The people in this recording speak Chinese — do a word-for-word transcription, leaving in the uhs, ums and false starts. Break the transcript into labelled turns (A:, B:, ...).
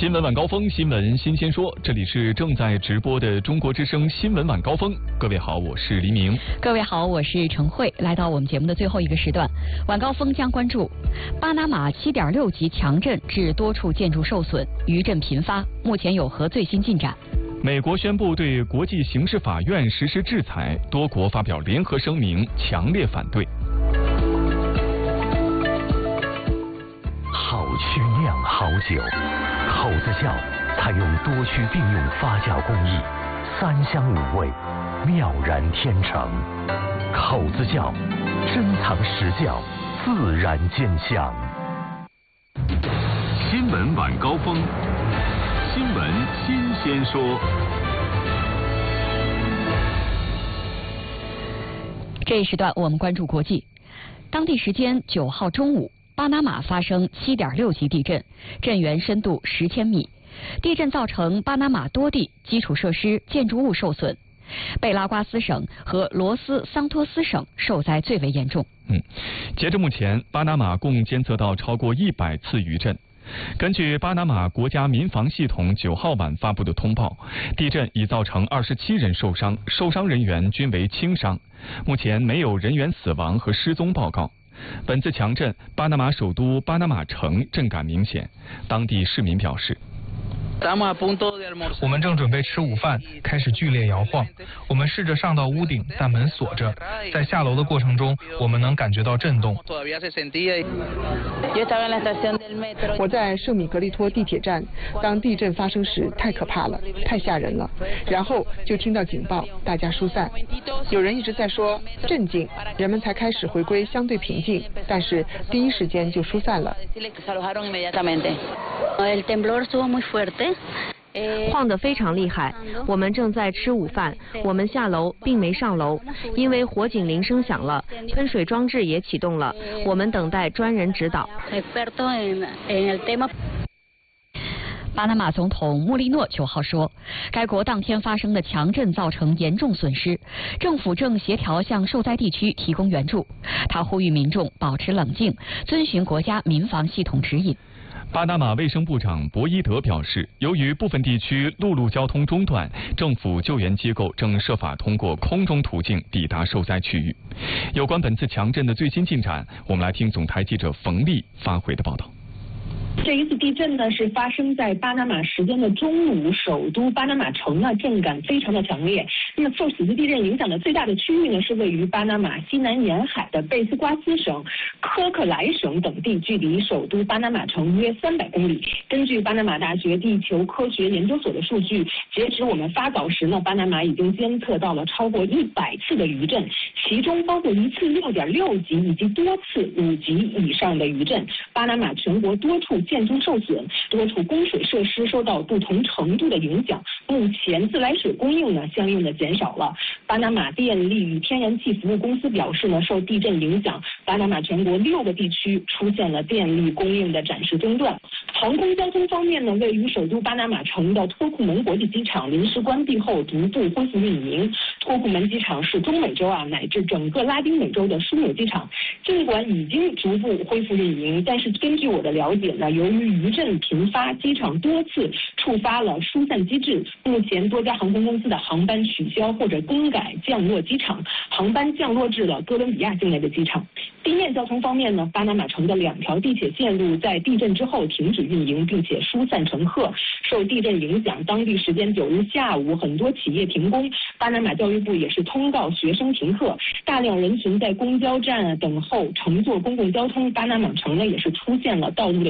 A: 新闻晚高峰，新闻新鲜说，这里是正在直播的中国之声新闻晚高峰。各位好，我是黎明。
B: 各位好，我是陈慧。来到我们节目的最后一个时段，晚高峰将关注巴拿马 七点六 级强震致多处建筑受损，余震频发，目前有何最新进展？
A: 美国宣布对国际刑事法院实施制裁，多国发表联合声明，强烈反对。
C: 好区酿好酒，口子窖采用多区并用发酵工艺，三香五味，妙然天成。口子窖，珍藏实窖，自然见香。
D: 新闻晚高峰，新闻新鲜说。
B: 这一时段我们关注国际。当地时间九号中午，巴拿马发生 七点六 级地震，震源深度十千米。地震造成巴拿马多地基础设施、建筑物受损，贝拉瓜斯省和罗斯桑托斯省受灾最为严重。
A: 嗯，截至目前，巴拿马共监测到超过一百次余震。根据巴拿马国家民防系统九号晚发布的通报，地震已造成二十七人受伤，受伤人员均为轻伤，目前没有人员死亡和失踪报告。本次强震，巴拿马首都巴拿马城震感明显，当地市民表示。
E: 我们正准备吃午饭，开始剧烈摇晃。我们试着上到屋顶，但门锁着。在下楼的过程中，我们能感觉到震动。
F: 我在圣米格利托地铁站，当地震发生时，太可怕了，太吓人了。然后就听到警报，大家疏散。有人一直在说镇静，人们才开始回归相对平静，但是第一时间就疏散了。
G: 晃得非常厉害，我们正在吃午饭，我们下楼并没上楼，因为火警铃声响了，喷水装置也启动了，我们等待专人指导。
B: 巴拿马总统穆利诺九号说，该国当天发生的强震造成严重损失，政府正协调向受灾地区提供援助。他呼吁民众保持冷静，遵循国家民防系统指引。
A: 巴拿马卫生部长博伊德表示，由于部分地区陆路交通中断，政府救援机构正设法通过空中途径抵达受灾区域。有关本次强震的最新进展，我们来听总台记者冯丽发回的报道。
H: 这一次地震呢是发生在巴拿马时间的中午，首都巴拿马城呢震感非常的强烈。那么受此次地震影响的最大的区域呢是位于巴拿马西南沿海的贝斯瓜斯省、科克莱省等地，距离首都巴拿马城约三百公里。根据巴拿马大学地球科学研究所的数据，截止我们发稿时呢，巴拿马已经监测到了超过一百次的余震，其中包括一次 六点六 级以及多次五级以上的余震。巴拿马全国多处建筑受损，多处供水设施受到不同程度的影响。目前自来水供应呢相应的减少了。巴拿马电力与天然气服务公司表示呢，受地震影响，巴拿马全国六个地区出现了电力供应的暂时中断。航空交通方面呢，位于首都巴拿马城的托库门国际机场临时关闭后逐步恢复运营。托库门机场是中美洲啊乃至整个拉丁美洲的枢纽机场，尽管已经逐步恢复运营，但是根据我的了解呢，由于余震频发，机场多次触发了疏散机制，目前多家航空公司的航班取消或者更改降落机场，航班降落至了哥伦比亚境内的机场。地面交通方面呢，巴拿马城的两条地铁线路在地震之后停止运营，并且疏散乘客。受地震影响，当地时间九日下午，很多企业停工，巴拿马教育部也是通告学生停课，大量人群在公交站等候乘坐公共交通。巴拿马城呢也是出现了道路的